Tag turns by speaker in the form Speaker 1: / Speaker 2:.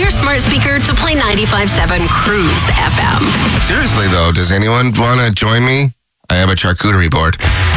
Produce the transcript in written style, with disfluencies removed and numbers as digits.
Speaker 1: your smart speaker to play 95.7 Cruise FM.
Speaker 2: Seriously, though, does anyone want to join me? I have a charcuterie board.